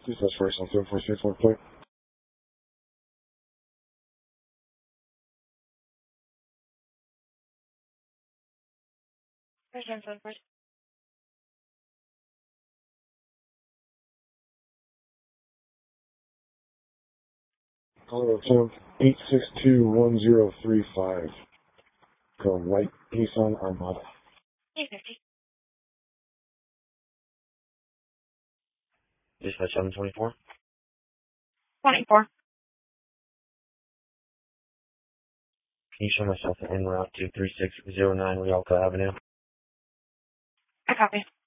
That's first on 746 plate. First on 746. Colorado temp 8621035. Code White Nissan Armada. 850. Dispatch 724. 24. Can you show myself en route to 3609 Rialto Avenue? I copy.